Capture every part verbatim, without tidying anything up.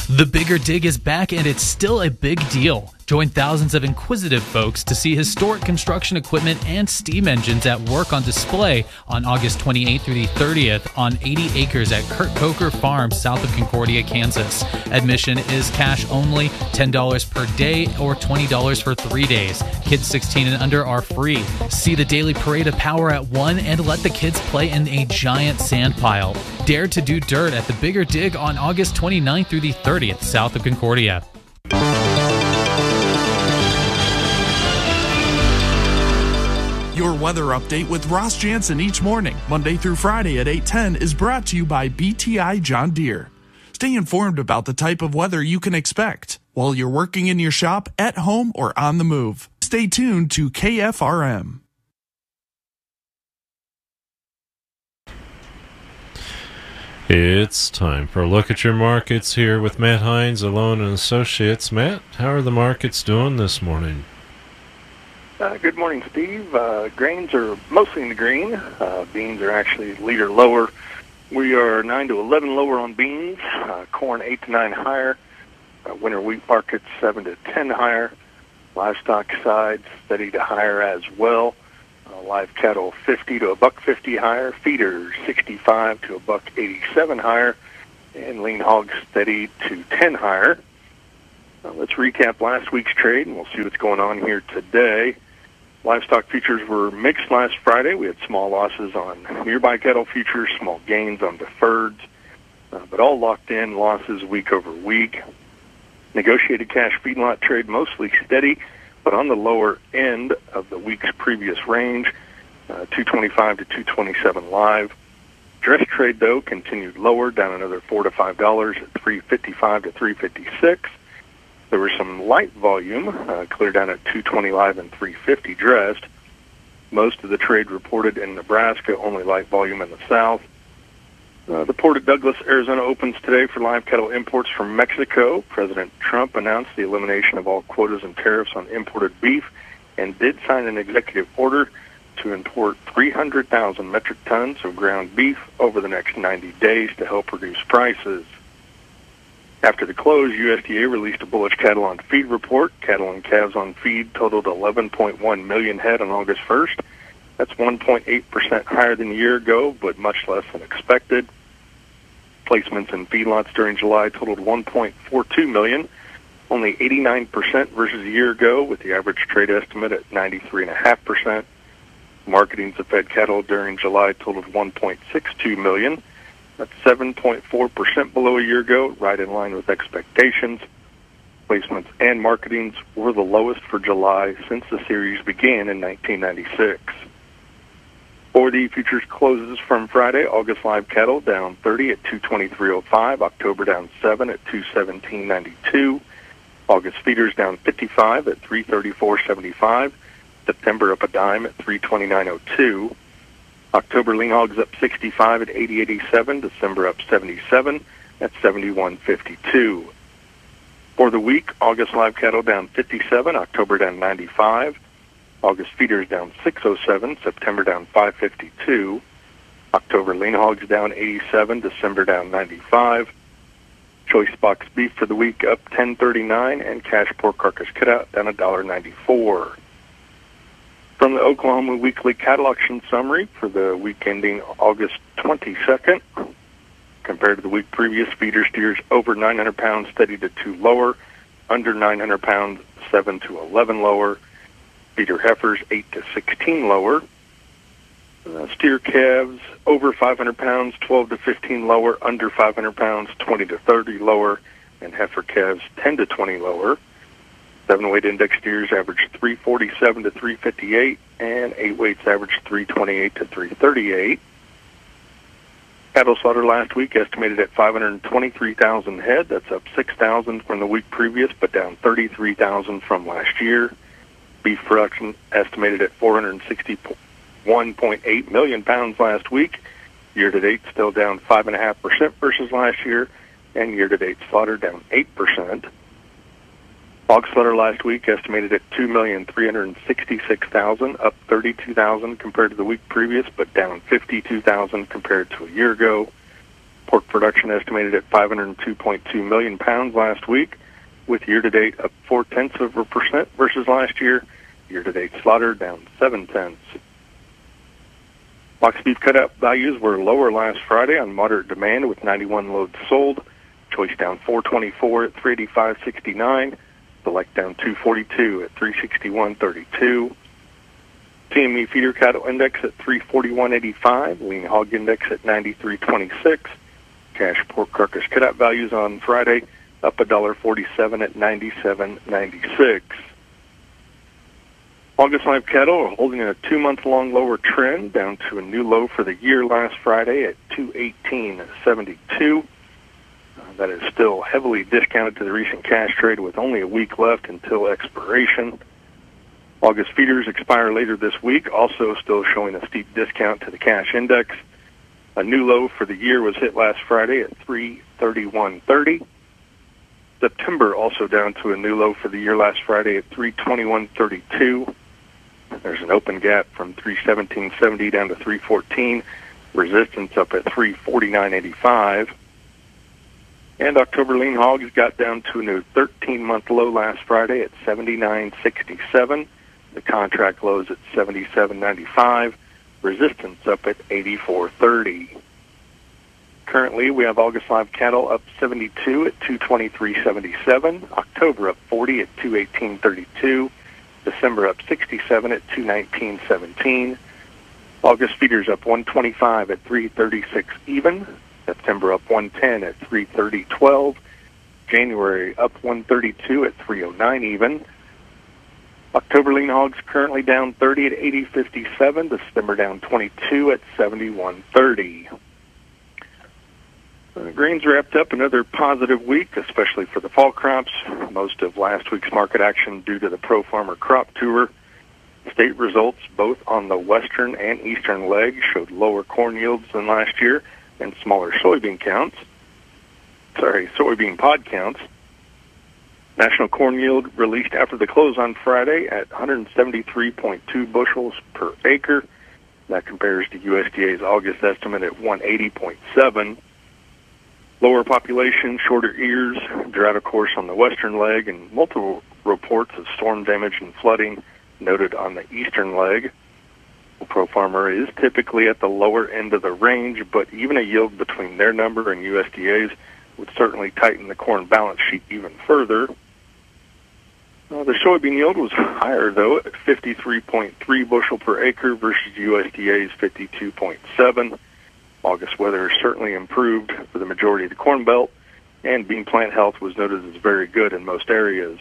The Bigger Dig is back, and it's still a big deal. Join thousands of inquisitive folks to see historic construction equipment and steam engines at work on display on August twenty-eighth through the thirtieth on eighty acres at Kurt Coker Farm, south of Concordia, Kansas. Admission is cash only, ten dollars per day or twenty dollars for three days. Kids sixteen and under are free. See the daily parade of power at one and let the kids play in a giant sand pile. Dare to do dirt at the Bigger Dig on August twenty-ninth through the thirtieth, south of Concordia. Your weather update with Ross Jansen each morning, Monday through Friday at eight ten, is brought to you by B T I John Deere. Stay informed about the type of weather you can expect while you're working in your shop, at home, or on the move. Stay tuned to K F R M. It's time for a look at your markets here with Matt Hines, Alone and Associates. Matt, how are the markets doing this morning? Uh, good morning, Steve. Uh, grains are mostly in the green. Uh, beans are actually a liter lower. We are nine to eleven lower on beans. Uh, corn eight to nine higher. Uh, winter wheat market seven to ten higher. Livestock side steady to higher as well. Uh, live cattle fifty to a buck fifty higher. Feeders sixty-five to a buck eighty-seven higher. And lean hogs steady to ten higher. Uh, let's recap last week's trade, and we'll see what's going on here today. Livestock futures were mixed last Friday. We had small losses on nearby cattle futures, small gains on deferreds, uh, but all locked in losses week over week. Negotiated cash feedlot trade mostly steady, but on the lower end of the week's previous range, uh, two twenty-five to two twenty-seven live. Dress trade, though, continued lower, down another four to five dollars at three fifty-five to three fifty-six. There was some light volume, uh, clear down at two twenty live and three fifty dressed. Most of the trade reported in Nebraska, only light volume in the south. Uh, the port of Douglas, Arizona opens today for live cattle imports from Mexico. President Trump announced the elimination of all quotas and tariffs on imported beef and did sign an executive order to import three hundred thousand metric tons of ground beef over the next ninety days to help reduce prices. After the close, U S D A released a bullish cattle on feed report. Cattle and calves on feed totaled eleven point one million head on August first. That's one point eight percent higher than a year ago, but much less than expected. Placements in feedlots during July totaled one point four two million, only eighty-nine percent versus a year ago, with the average trade estimate at ninety-three point five percent. Marketings of fed cattle during July totaled one point six two million. That's seven point four percent below a year ago, right in line with expectations. Placements and marketings were the lowest for July since the series began in nineteen ninety-six. For the futures closes from Friday, August live cattle down thirty at two twenty-three oh five, October down seven at two seventeen ninety-two, August feeders down fifty-five at three thirty-four seventy-five, September up a dime at three twenty-nine oh two. October lean hogs up sixty-five at eighty eighty-seven, December up seventy-seven at seventy-one fifty-two. For the week, August live cattle down fifty-seven, October down ninety-five, August feeders down six oh seven, September down five fifty-two, October lean hogs down eighty-seven, December down ninety-five, choice box beef for the week up ten thirty-nine, and cash pork carcass cutout down one ninety-four. From the Oklahoma Weekly Cattle Auction Summary for the week ending August twenty-second, compared to the week previous, feeder steers over nine hundred pounds steady to two lower, under nine hundred pounds seven to eleven lower, feeder heifers eight to sixteen lower, uh, steer calves over five hundred pounds twelve to fifteen lower, under five hundred pounds twenty to thirty lower, and heifer calves ten to twenty lower. Seven-weight index steers averaged three forty-seven to three fifty-eight, and eight-weights averaged three twenty-eight to three thirty-eight. Cattle slaughter last week estimated at five hundred twenty-three thousand head. That's up six thousand from the week previous, but down thirty-three thousand from last year. Beef production estimated at four hundred sixty-one point eight million pounds last week. Year-to-date still down five point five percent versus last year, and year-to-date slaughter down eight percent. Hog slaughter last week estimated at two million three hundred sixty-six thousand, up thirty-two thousand compared to the week previous, but down fifty-two thousand compared to a year ago. Pork production estimated at five hundred two point two million pounds last week, with year-to-date up four-tenths of a percent versus last year. Year-to-date slaughter down seven-tenths. Box beef cutout values were lower last Friday on moderate demand, with ninety-one loads sold. Choice down four twenty-four at three eighty-five sixty-nine. Select down two forty-two at three sixty-one thirty-two. C M E feeder cattle index at three forty-one eighty-five. Lean hog index at ninety-three twenty-six. Cash pork carcass cutout values on Friday up one dollar forty-seven at ninety-seven ninety-six. August live cattle are holding a two-month-long lower trend down to a new low for the year last Friday at two eighteen seventy-two. Uh, that is still heavily discounted to the recent cash trade, with only a week left until expiration. August feeders expire later this week, also still showing a steep discount to the cash index. A new low for the year was hit last Friday at three thirty-one thirty. September also down to a new low for the year last Friday at three twenty-one thirty-two. There's an open gap from three seventeen seventy down to three fourteen. Resistance up at three forty-nine eighty-five. And October lean hogs got down to a new thirteen-month low last Friday at seventy-nine sixty-seven. The contract lows at seventy-seven ninety-five. Resistance up at eighty-four thirty. Currently, we have August live cattle up seventy-two at two twenty-three seventy-seven. October up forty at two eighteen thirty-two. December up sixty-seven at two nineteen seventeen. August feeders up one twenty-five at three thirty-six even. September up one ten at three thirty twelve. January up one thirty-two at three oh nine even. October lean hogs currently down thirty at eighty fifty-seven. December down twenty-two at seventy-one thirty. Uh, grains wrapped up another positive week, especially for the fall crops. Most of last week's market action due to the Pro Farmer Crop Tour. State results both on the western and eastern leg showed lower corn yields than last year and smaller soybean counts. Sorry, soybean pod counts. National corn yield released after the close on Friday at one seventy-three point two bushels per acre. That compares to U S D A's August estimate at one eighty point seven. Lower population, shorter ears, drought of course on the western leg, and multiple reports of storm damage and flooding noted on the eastern leg. The Pro Farmer is typically at the lower end of the range, but even a yield between their number and U S D A's would certainly tighten the corn balance sheet even further. Uh, the soybean yield was higher, though, at fifty-three point three bushel per acre versus U S D A's fifty-two point seven. August weather certainly improved for the majority of the Corn Belt, and bean plant health was noted as very good in most areas.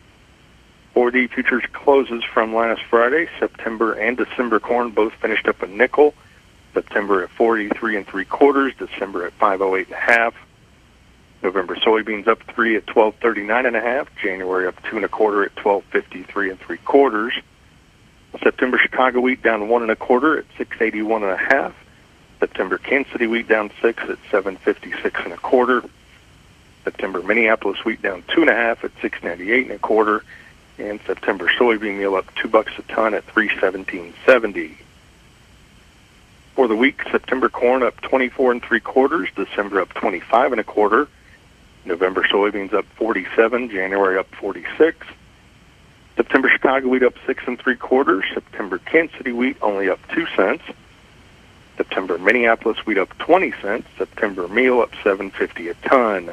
For the futures closes from last Friday, September and December corn both finished up a nickel. September at forty-three and three quarters, December at five oh eight and a half. November soybeans up three at twelve thirty-nine and a half. January up two and a quarter at twelve fifty-three and three quarters. September Chicago wheat down one and a quarter at six eighty-one and a half. September Kansas City wheat down six at seven fifty-six and a quarter. September Minneapolis wheat down two and a half at six ninety-eight and a quarter. And September soybean meal up two bucks a ton at three seventeen seventy. For the week, September corn up twenty-four and three quarters. December up twenty-five and a quarter. November soybeans up forty-seven. January up forty-six. September Chicago wheat up six and three quarters. September Kansas City wheat only up two cents. September Minneapolis wheat up twenty cents. September meal up seven fifty a ton.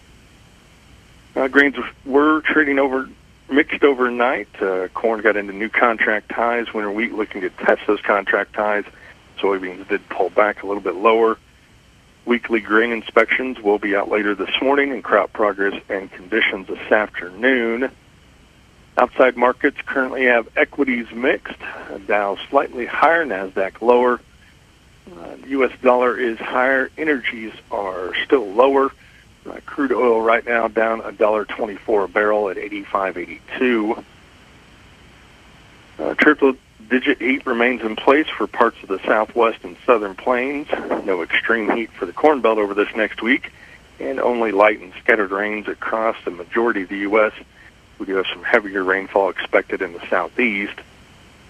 Uh, grains were trading over mixed overnight. Uh, corn got into new contract highs. Winter wheat looking to test those contract highs. Soybeans did pull back a little bit lower. Weekly grain inspections will be out later this morning, and crop progress and conditions this afternoon. Outside markets currently have equities mixed. Dow slightly higher, NASDAQ lower. Uh, U S dollar is higher. Energies are still lower. Uh, crude oil right now down one dollar twenty-four a barrel at eighty-five eighty-two. Uh, triple-digit heat remains in place for parts of the southwest and southern plains. No extreme heat for the Corn Belt over this next week, and only light and scattered rains across the majority of the U S We do have some heavier rainfall expected in the southeast.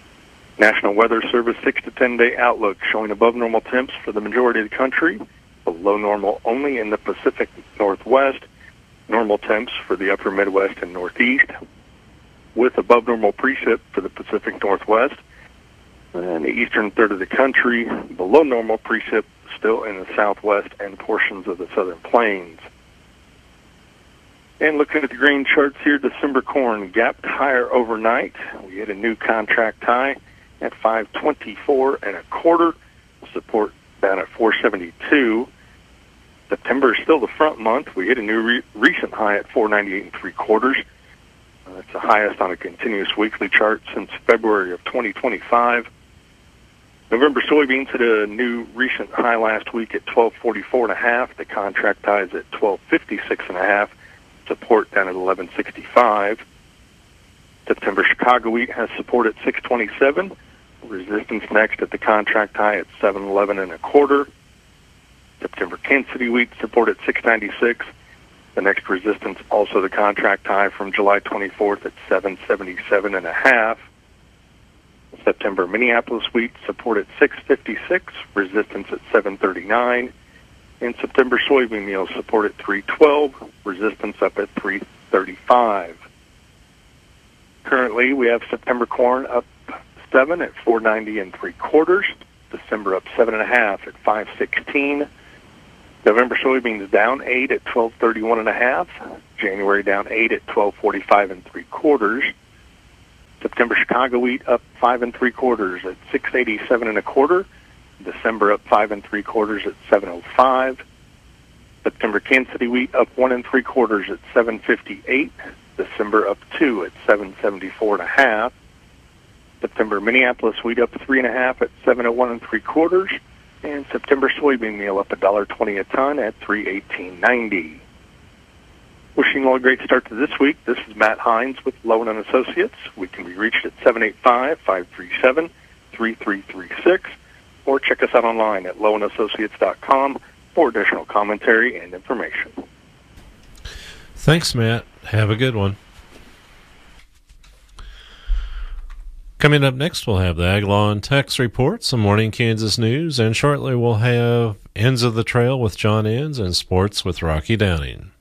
National Weather Service six to ten day outlook showing above normal temps for the majority of the country, below below normal only in the Pacific Northwest, normal temps for the upper Midwest and Northeast, with above normal precip for the Pacific Northwest, and the eastern third of the country, below normal precip still in the Southwest and portions of the Southern Plains. And looking at the grain charts here, December corn gapped higher overnight. We hit a new contract high at five twenty-four and a quarter. Support down at four seventy-two. September is still the front month. We hit a new re- recent high at four ninety-eight and three quarters. Uh, it's the highest on a continuous weekly chart since February of twenty twenty-five. November soybeans hit a new recent high last week at twelve forty-four and a half. The contract high is at twelve fifty-six and a half. Support down at eleven sixty-five. September Chicago wheat has support at six twenty-seven. Resistance next at the contract high at seven eleven and a quarter. September Kansas City wheat support at six ninety-six. The next resistance also the contract high from July twenty-fourth at seven seventy-seven and a half. September Minneapolis wheat support at six fifty-six. Resistance at seven thirty-nine. And September soybean meal support at three twelve, resistance up at three thirty-five. Currently, we have September corn up seven at four ninety and three quarters. December up seven and a half at five sixteen. November soybeans down eight at twelve thirty-one and a half. January down eight at twelve forty-five and three quarters. September Chicago wheat up five and three quarters at six eighty-seven and a quarter. December up five and three quarters at seven oh five. September Kansas City wheat up one and three quarters at seven fifty-eight. December up two at seven seventy-four and a half. September Minneapolis wheat up three and a half at seven oh one and three quarters. And September soybean meal up a dollar twenty a ton at three eighteen ninety. Wishing you all a great start to this week. This is Matt Hines with Lowen and Associates. We can be reached at seven eight five, five three seven, three three three six. Or check us out online at lowen associates dot com for additional commentary and information. Thanks, Matt. Have a good one. Coming up next, we'll have the Ag Law and Tax Report, some Morning Kansas news, and shortly we'll have Ends of the Trail with John Enns and Sports with Rocky Downing.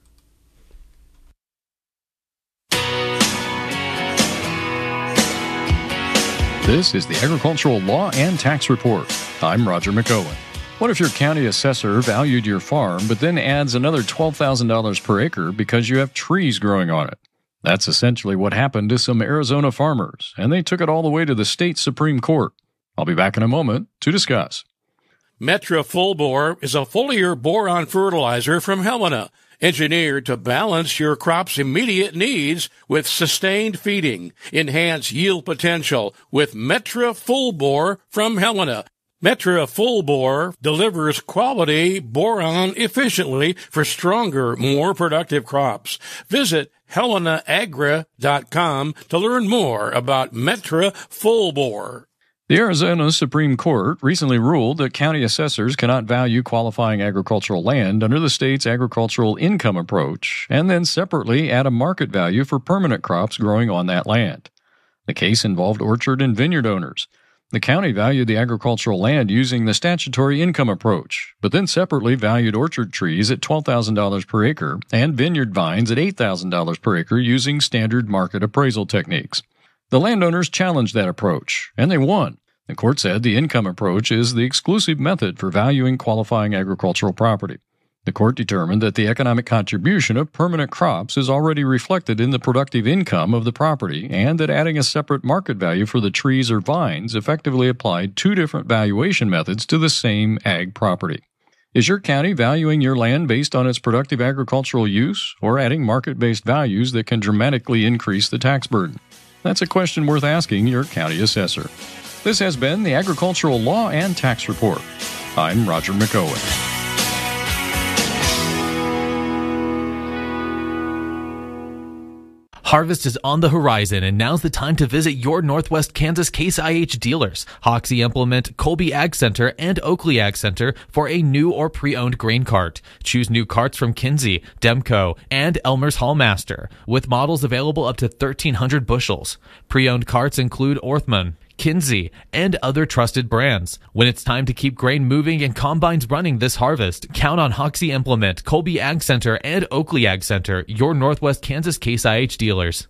This is the Agricultural Law and Tax Report. I'm Roger McOwen. What if your county assessor valued your farm but then adds another twelve thousand dollars per acre because you have trees growing on it? That's essentially what happened to some Arizona farmers, and they took it all the way to the state Supreme Court. I'll be back in a moment to discuss. Metra Full Bore is a foliar boron fertilizer from Helena, engineered to balance your crop's immediate needs with sustained feeding. Enhance yield potential with Metra Full Bore from Helena. Metra Full Bore delivers quality boron efficiently for stronger, more productive crops. Visit helena agra dot com to learn more about Metra Full Bore. The Arizona Supreme Court recently ruled that county assessors cannot value qualifying agricultural land under the state's agricultural income approach and then separately add a market value for permanent crops growing on that land. The case involved orchard and vineyard owners. The county valued the agricultural land using the statutory income approach, but then separately valued orchard trees at twelve thousand dollars per acre and vineyard vines at eight thousand dollars per acre using standard market appraisal techniques. The landowners challenged that approach, and they won. The court said the income approach is the exclusive method for valuing qualifying agricultural property. The court determined that the economic contribution of permanent crops is already reflected in the productive income of the property and that adding a separate market value for the trees or vines effectively applied two different valuation methods to the same ag property. Is your county valuing your land based on its productive agricultural use or adding market-based values that can dramatically increase the tax burden? That's a question worth asking your county assessor. This has been the Agricultural Law and Tax Report. I'm Roger McOwen. Harvest is on the horizon, and now's the time to visit your Northwest Kansas Case I H dealers, Hoxie Implement, Colby Ag Center, and Oakley Ag Center for a new or pre-owned grain cart. Choose new carts from Kinsey, Demco, and Elmer's Hallmaster, with models available up to thirteen hundred bushels. Pre-owned carts include Orthman, Kinsey, and other trusted brands. When it's time to keep grain moving and combines running this harvest, count on Hoxie Implement, Colby Ag Center, and Oakley Ag Center, your Northwest Kansas Case I H dealers.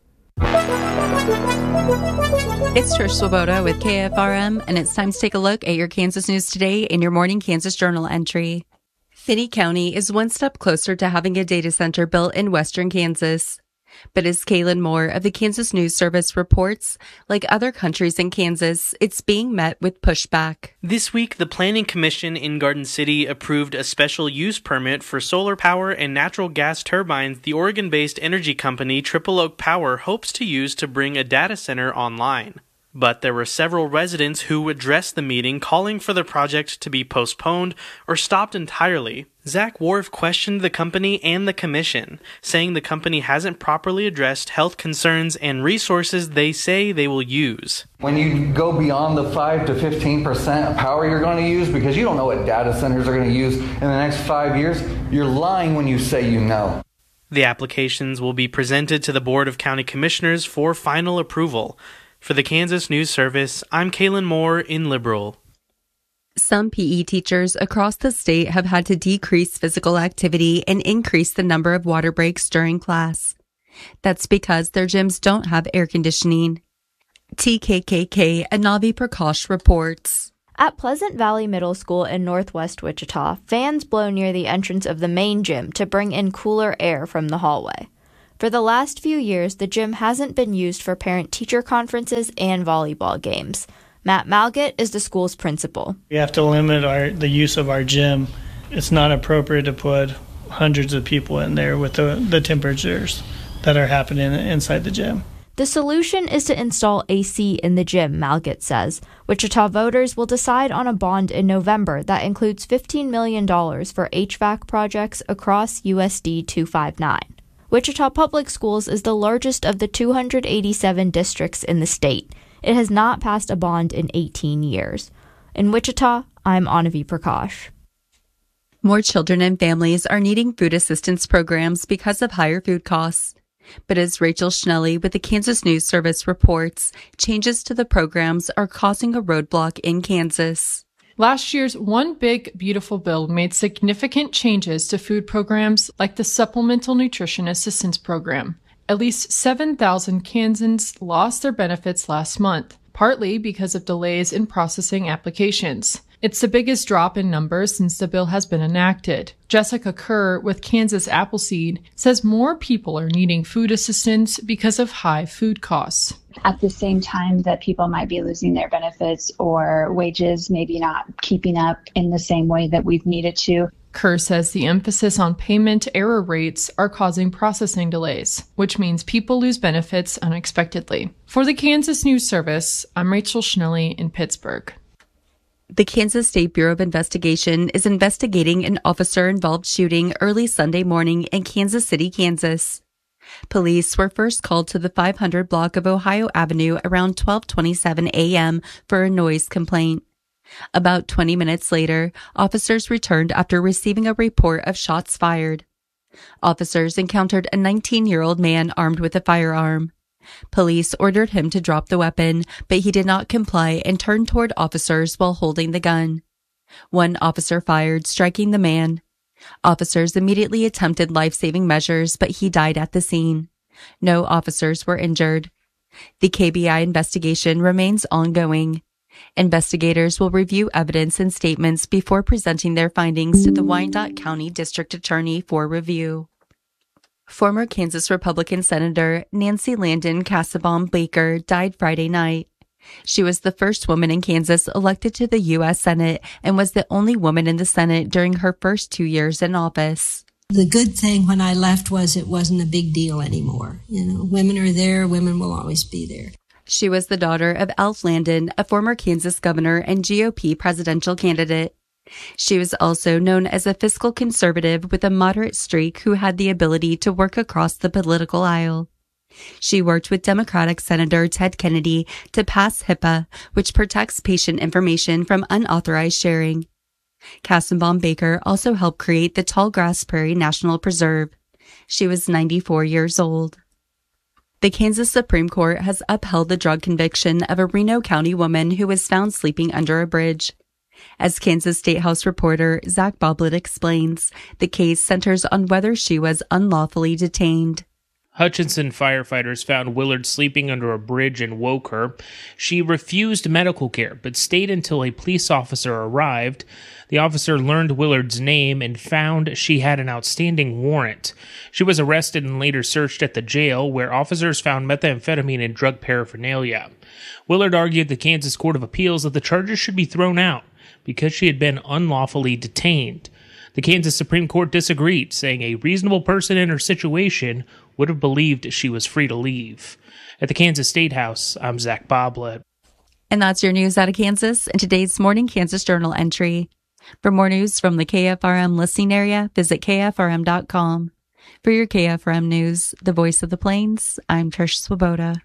It's Trish Swoboda with K F R M, and it's time to take a look at your Kansas news today in your morning Kansas Journal entry. Finney County is one step closer to having a data center built in western Kansas. But as Kaylin Moore of the Kansas News Service reports, like other countries in Kansas, it's being met with pushback. This week, the Planning Commission in Garden City approved a special use permit for solar power and natural gas turbines the Oregon-based energy company Triple Oak Power hopes to use to bring a data center online. But there were several residents who addressed the meeting calling for the project to be postponed or stopped entirely. Zach Wharf questioned the company and the commission, saying the company hasn't properly addressed health concerns and resources they say they will use. When you go beyond the five to fifteen percent of power you're going to use, because you don't know what data centers are going to use in the next five years, you're lying when you say you know. The applications will be presented to the Board of County Commissioners for final approval. For the Kansas News Service, I'm Kaylin Moore in Liberal. Some P E teachers across the state have had to decrease physical activity and increase the number of water breaks during class. That's because their gyms don't have air conditioning. T K K K Anavi Prakash reports. At Pleasant Valley Middle School in northwest Wichita, fans blow near the entrance of the main gym to bring in cooler air from the hallway. For the last few years, the gym hasn't been used for parent-teacher conferences and volleyball games. Matt Malgett is the school's principal. We have to limit our the use of our gym. It's not appropriate to put hundreds of people in there with the, the temperatures that are happening inside the gym. The solution is to install A C in the gym, Malgett says. Wichita voters will decide on a bond in November that includes fifteen million dollars for H V A C projects across U S D two fifty-nine. Wichita Public Schools is the largest of the two hundred eighty-seven districts in the state. It has not passed a bond in eighteen years. In Wichita, I'm Anavi Prakash. More children and families are needing food assistance programs because of higher food costs. But as Rachel Schnelly with the Kansas News Service reports, changes to the programs are causing a roadblock in Kansas. Last year's One Big Beautiful Bill made significant changes to food programs like the Supplemental Nutrition Assistance Program. At least seven thousand Kansans lost their benefits last month, partly because of delays in processing applications. It's the biggest drop in numbers since the bill has been enacted. Jessica Kerr with Kansas Appleseed says more people are needing food assistance because of high food costs. At the same time that people might be losing their benefits or wages maybe not keeping up in the same way that we've needed to. Kerr says the emphasis on payment error rates are causing processing delays, which means people lose benefits unexpectedly. For the Kansas News Service, I'm Rachel Schnelly in Pittsburgh. The Kansas State Bureau of Investigation is investigating an officer-involved shooting early Sunday morning in Kansas City, Kansas. Police were first called to the five hundred block of Ohio Avenue around twelve twenty-seven a.m. for a noise complaint. About twenty minutes later, officers returned after receiving a report of shots fired. Officers encountered a nineteen-year-old man armed with a firearm. Police ordered him to drop the weapon, but he did not comply and turned toward officers while holding the gun. One officer fired, striking the man. Officers immediately attempted life-saving measures, but he died at the scene. No officers were injured. The K B I investigation remains ongoing. Investigators will review evidence and statements before presenting their findings to the Wyandotte County District Attorney for review. Former Kansas Republican Senator Nancy Landon Kassebaum Baker died Friday night. She was the first woman in Kansas elected to the U S Senate and was the only woman in the Senate during her first two years in office. The good thing when I left was it wasn't a big deal anymore. You know, women are there, women will always be there. She was the daughter of Alf Landon, a former Kansas governor and G O P presidential candidate. She was also known as a fiscal conservative with a moderate streak who had the ability to work across the political aisle. She worked with Democratic Senator Ted Kennedy to pass HIPAA, which protects patient information from unauthorized sharing. Kassebaum Baker also helped create the Tallgrass Prairie National Preserve. She was ninety-four years old. The Kansas Supreme Court has upheld the drug conviction of a Reno County woman who was found sleeping under a bridge. As Kansas State House reporter Zach Boblett explains, the case centers on whether she was unlawfully detained. Hutchinson firefighters found Willard sleeping under a bridge and woke her. She refused medical care, but stayed until a police officer arrived. The officer learned Willard's name and found she had an outstanding warrant. She was arrested and later searched at the jail, where officers found methamphetamine and drug paraphernalia. Willard argued the Kansas Court of Appeals that the charges should be thrown out because she had been unlawfully detained. The Kansas Supreme Court disagreed, saying a reasonable person in her situation would have believed she was free to leave. At the Kansas State House, I'm Zach Boblett. And that's your news out of Kansas and today's Morning Kansas Journal entry. For more news from the K F R M listening area, visit K F R M dot com. For your K F R M News, the voice of the Plains, I'm Trish Swoboda.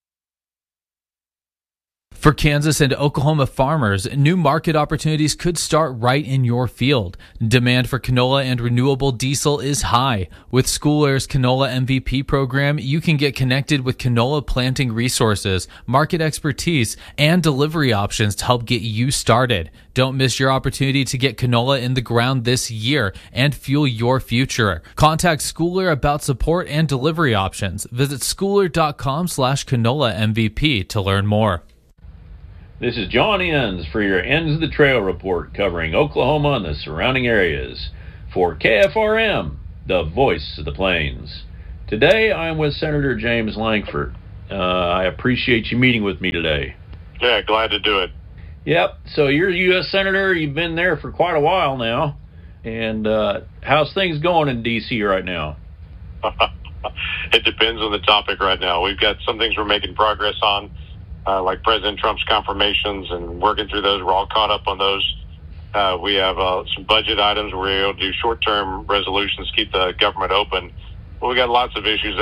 For Kansas and Oklahoma farmers, new market opportunities could start right in your field. Demand for canola and renewable diesel is high. With School Air's Canola M V P program, you can get connected with canola planting resources, market expertise, and delivery options to help get you started. Don't miss your opportunity to get canola in the ground this year and fuel your future. Contact School Air about support and delivery options. Visit schooler dot com slash canola M V P to learn more. This is John Enns for your Ends of the Trail report covering Oklahoma and the surrounding areas for K F R M, the voice of the Plains. Today I am with Senator James Lankford. Uh, I appreciate you meeting with me today. Yeah, glad to do it. Yep, so you're a U S Senator. You've been there for quite a while now. And uh, how's things going in D C right now? It depends on the topic right now. We've got some things we're making progress on. Uh, like President Trump's confirmations and working through those. We're all caught up on those. Uh, we have uh, some budget items where we're able to do short-term resolutions, keep the government open. But we got lots of issues